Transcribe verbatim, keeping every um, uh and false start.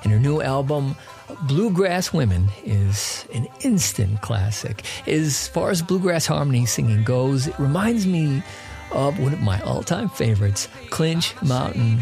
And her new album, Bluegrass Women, is an instant classic. As far as bluegrass harmony singing goes, it reminds me of one of my all-time favorites, Clinch Mountain